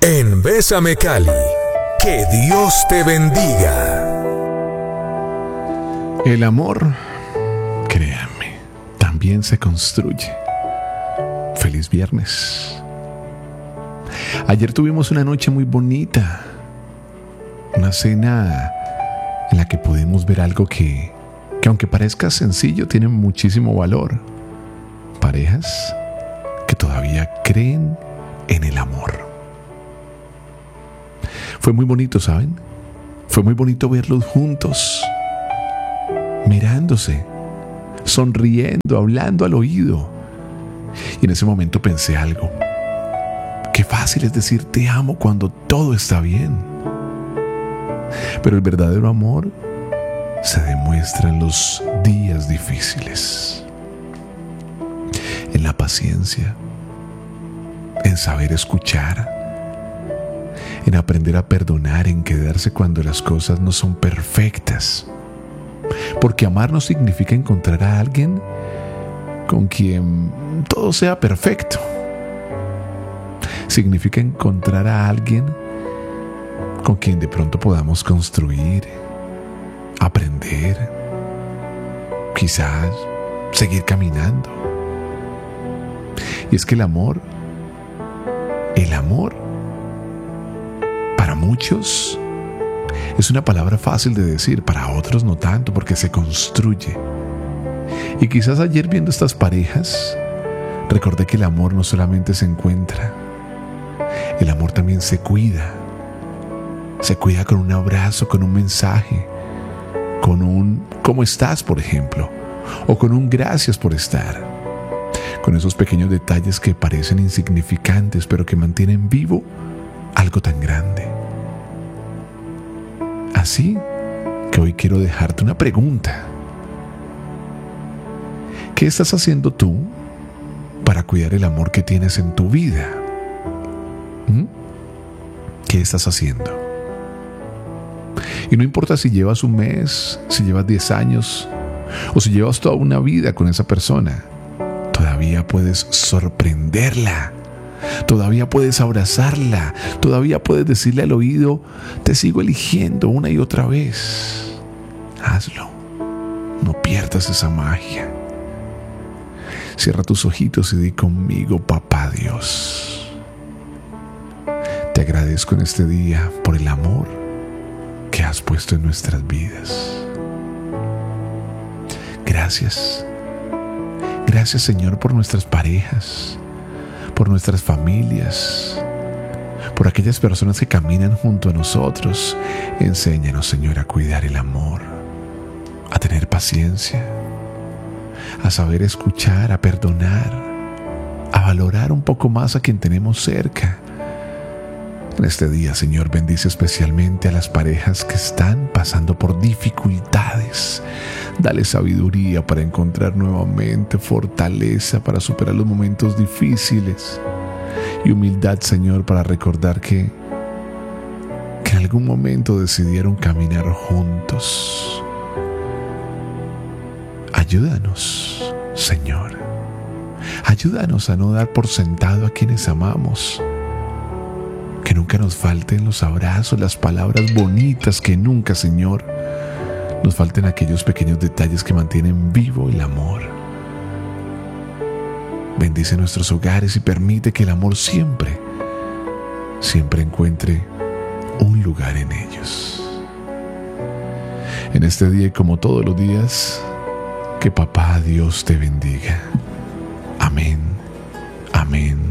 en Bésame Cali. Que Dios te bendiga. El amor, créanme, también se construye. Feliz viernes. Ayer tuvimos una noche muy bonita. Una cena en la que pudimos ver algo que aunque parezca sencillo, tiene muchísimo valor. Parejas que todavía creen en el amor. Fue muy bonito, ¿saben? Fue muy bonito verlos juntos, mirándose, sonriendo, hablando al oído. Y en ese momento pensé algo. Qué fácil es decir te amo cuando todo está bien. Pero el verdadero amor se demuestra en los días difíciles, en la paciencia, en saber escuchar, en aprender a perdonar, en quedarse cuando las cosas no son perfectas. Porque amar no significa encontrar a alguien con quien todo sea perfecto. Significa encontrar a alguien con quien de pronto podamos construir, aprender, quizás seguir caminando. Y es que el amor, para muchos es una palabra fácil de decir, para otros no tanto, porque se construye. Y quizás ayer viendo estas parejas, recordé que el amor no solamente se encuentra, el amor también se cuida. Se cuida con un abrazo, con un mensaje, con un ¿cómo estás?, por ejemplo, o con un gracias por estar. Con esos pequeños detalles que parecen insignificantes, pero que mantienen vivo algo tan grande. Así que hoy quiero dejarte una pregunta. ¿Qué estás haciendo tú para cuidar el amor que tienes en tu vida? ¿Qué estás haciendo? Y no importa si llevas un mes, si llevas 10 años o si llevas toda una vida con esa persona, todavía puedes sorprenderla, todavía puedes abrazarla, todavía puedes decirle al oído, te sigo eligiendo una y otra vez. Hazlo, no pierdas esa magia. Cierra tus ojitos y di conmigo, Papá Dios. Te agradezco en este día por el amor que has puesto en nuestras vidas. Gracias. Gracias, Señor, por nuestras parejas, por nuestras familias, por aquellas personas que caminan junto a nosotros. Enséñanos, Señor, a cuidar el amor, a tener paciencia, a saber escuchar, a perdonar, a valorar un poco más a quien tenemos cerca. En este día, Señor, bendice especialmente a las parejas que están pasando por dificultades. Dale sabiduría para encontrar nuevamente fortaleza para superar los momentos difíciles. Y humildad, Señor, para recordar que en algún momento decidieron caminar juntos. Ayúdanos, Señor. Ayúdanos a no dar por sentado a quienes amamos. Que nunca nos falten los abrazos, las palabras bonitas, que nunca, Señor, nos falten aquellos pequeños detalles que mantienen vivo el amor. Bendice nuestros hogares y permite que el amor siempre encuentre un lugar en ellos. En este día y como todos los días, que Papá Dios te bendiga. Amén, amén